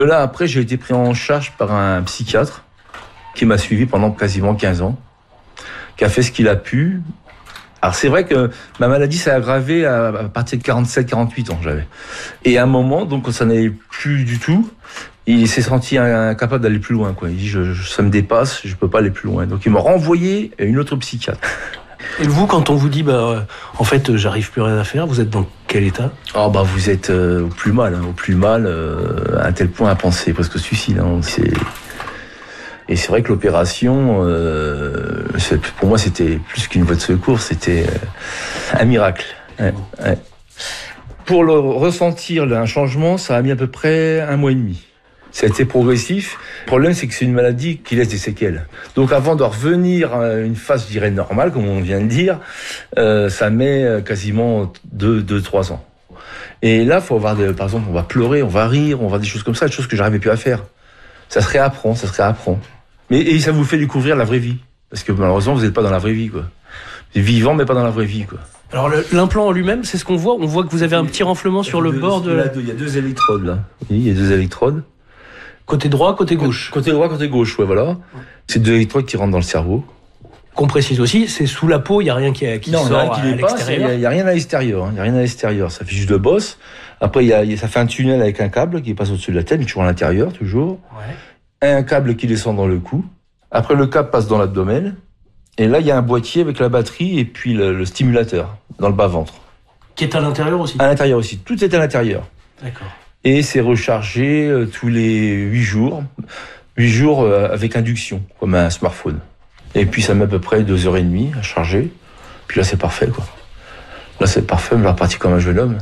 Là, après, j'ai été pris en charge par un psychiatre qui m'a suivi pendant quasiment 15 ans, qui a fait ce qu'il a pu. Alors, c'est vrai que ma maladie s'est aggravée à partir de 47-48 ans, j'avais. Et à un moment, donc, quand ça n'allait plus du tout, il s'est senti incapable d'aller plus loin, quoi. Il dit, ça me dépasse, je peux pas aller plus loin. Donc, il m'a renvoyé à une autre psychiatre. Et vous, quand on vous dit, en fait, j'arrive plus rien à faire, vous êtes dans quel état ? Vous êtes au plus mal, à un tel point à penser, presque suicide. Et c'est vrai que l'opération, pour moi, c'était plus qu'une voie de secours, c'était un miracle. Ouais. Pour ressentir un changement, ça a mis à peu près 1 mois et demi. Ça a été progressif. Le problème, c'est que c'est une maladie qui laisse des séquelles. Donc avant de revenir à une phase, je dirais, normale, comme on vient de dire, ça met quasiment 2-3 ans. Et là, faut avoir par exemple, on va pleurer, on va rire, on va des choses comme ça, des choses que j'arrivais plus à faire. Ça se réapprend. Et ça vous fait découvrir la vraie vie. Parce que malheureusement, vous n'êtes pas dans la vraie vie, quoi. Vous êtes vivant, mais pas dans la vraie vie, quoi. Alors l'implant en lui-même, c'est ce qu'on voit. On voit que vous avez un petit renflement sur le bord de... Il y a 2 électrodes, là. Oui, il y a 2 électrodes. Côté droit, côté gauche. Côté droit, côté gauche, ouais, voilà. C'est 2 électrodes qui rentrent dans le cerveau. Qu'on précise aussi, c'est sous la peau, il n'y a rien qui sort à l'extérieur. Il n'y a rien à l'extérieur. Il n'y a rien à l'extérieur. Ça fait juste le bosse. Après, ça fait un tunnel avec un câble qui passe au-dessus de la tête, mais toujours à l'intérieur, toujours. Ouais. Un câble qui descend dans le cou. Après, le câble passe dans l'abdomen. Et là, il y a un boîtier avec la batterie et puis le stimulateur dans le bas-ventre. Qui est à l'intérieur aussi ? À l'intérieur aussi. Tout est à l'intérieur. D'accord. Et c'est rechargé tous les 8 jours. 8 jours avec induction, comme un smartphone. Et puis ça met à peu près 2h30 à charger. Puis là, c'est parfait, quoi. Là, c'est parfait, je vais repartir comme un jeune homme.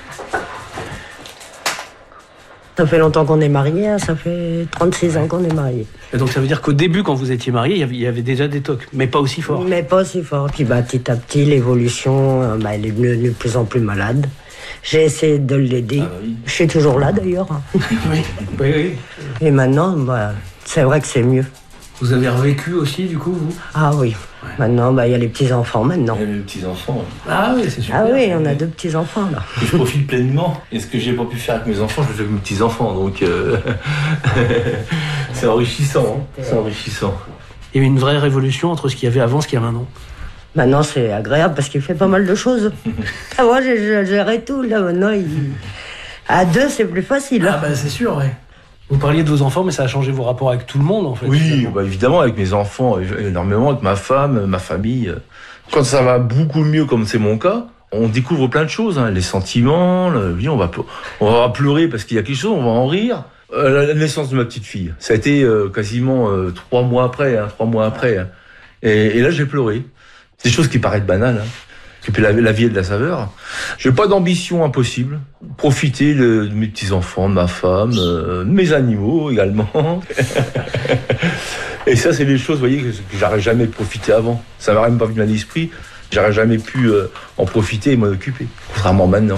Ça fait longtemps qu'on est mariés, hein, ça fait 36 ans qu'on est mariés. Et donc ça veut dire qu'au début, quand vous étiez mariés, il y avait déjà des tocs, mais pas aussi fort. Mais pas aussi fort. Puis petit à petit, l'évolution, elle est devenue de plus en plus malade. J'ai essayé de l'aider. Oui. Je suis toujours là, d'ailleurs. Oui. Et maintenant, c'est vrai que c'est mieux. Vous avez revécu aussi, du coup, vous ? Ah oui. Ouais. Maintenant, il y a les petits-enfants, maintenant. Il y a les petits-enfants. Ouais. Ah oui, c'est super. Ah oui, on a 2 petits-enfants, là. Et je profite pleinement. Et ce que j'ai pas pu faire avec mes enfants, je le fais avec mes petits-enfants. Donc, c'est enrichissant. Hein. C'est enrichissant. Il y a eu une vraie révolution entre ce qu'il y avait avant et ce qu'il y a maintenant. Maintenant, c'est agréable parce qu'il fait pas mal de choses. Moi, j'ai géré tout, là. Maintenant, à 2, c'est plus facile. Ah c'est sûr, ouais. Vous parliez de vos enfants, mais ça a changé vos rapports avec tout le monde, en fait. Oui, évidemment, avec mes enfants, énormément, avec ma femme, ma famille. Quand ça va beaucoup mieux, comme c'est mon cas, on découvre plein de choses, hein, les sentiments, on va pleurer parce qu'il y a quelque chose, on va en rire. La naissance de ma petite fille, ça a été quasiment 3 mois après. Hein. Et là, j'ai pleuré. C'est des choses qui paraissent banales, hein. Et puis la vie est de la saveur. J'ai pas d'ambition impossible. Profiter de mes petits-enfants, de ma femme, de mes animaux également. Et ça, c'est des choses, vous voyez, que j'aurais jamais profité avant. Ça m'aurait même pas venu à l'esprit. J'aurais jamais pu en profiter et m'en occuper. Contrairement maintenant.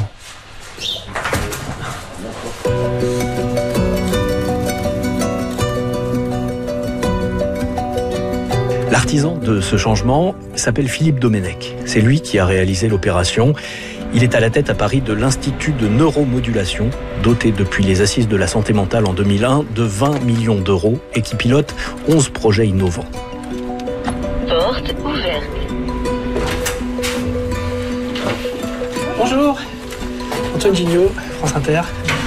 L'artisan de ce changement s'appelle Philippe Domenech. C'est lui qui a réalisé l'opération. Il est à la tête à Paris de l'Institut de neuromodulation, doté depuis les Assises de la santé mentale en 2001 de 20 millions d'euros et qui pilote 11 projets innovants. Porte ouverte. Bonjour, Antoine Gignot, France Inter.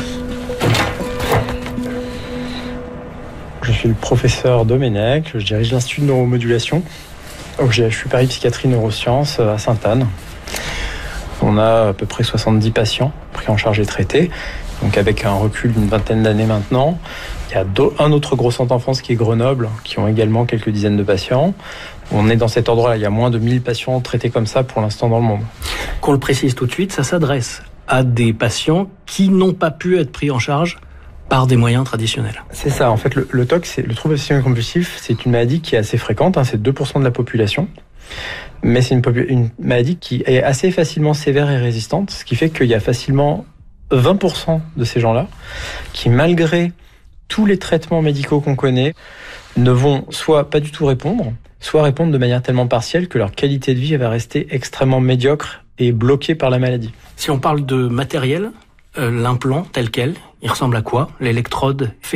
Je suis le professeur Domenech, je dirige l'Institut de neuromodulation au GHU Paris Psychiatrie Neurosciences à Sainte-Anne. On a à peu près 70 patients pris en charge et traités, donc avec un recul d'une 20aine d'années maintenant. Il y a un autre gros centre en France qui est Grenoble, qui ont également quelques dizaines de patients. On est dans cet endroit-là, il y a moins de 1000 patients traités comme ça pour l'instant dans le monde. Qu'on le précise tout de suite, ça s'adresse à des patients qui n'ont pas pu être pris en charge par des moyens traditionnels. C'est ça, en fait, le TOC, le trouble obsessionnel compulsif, c'est une maladie qui est assez fréquente, hein, c'est 2% de la population, mais c'est une maladie qui est assez facilement sévère et résistante, ce qui fait qu'il y a facilement 20% de ces gens-là qui, malgré tous les traitements médicaux qu'on connaît, ne vont soit pas du tout répondre, soit répondre de manière tellement partielle que leur qualité de vie va rester extrêmement médiocre et bloquée par la maladie. Si on parle de matériel, l'implant tel quel, il ressemble à quoi ? L'électrode